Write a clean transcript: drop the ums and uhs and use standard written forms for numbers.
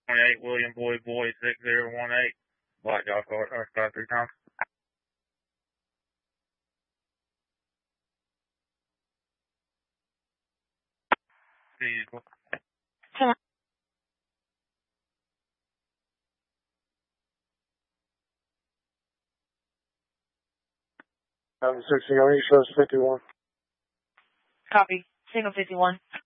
28 William Boyd Boy 6018. Black Golf Cart, R5 3 times. Vehicle. 60 on East Coast 51. Copy. Single 51.